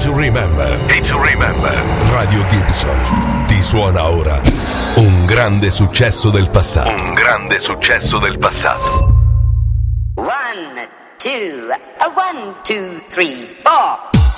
to remember. Hit to remember. Radio Gibson ti suona ora un grande successo del passato. Un grande successo del passato. 1, 2, 1, 2, 3, 4.